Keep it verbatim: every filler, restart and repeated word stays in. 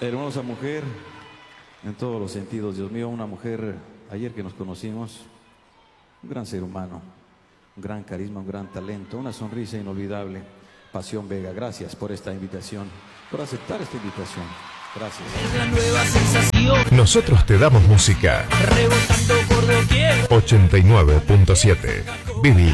Hermosa mujer, en todos los sentidos, Dios mío, una mujer, ayer que nos conocimos, un gran ser humano, un gran carisma, un gran talento, una sonrisa inolvidable. Pasión Vega, gracias por esta invitación, por aceptar esta invitación. Gracias. Es la nueva sensación. Nosotros te damos música. Rebotando por doquier. ochenta y nueve punto siete. Viví.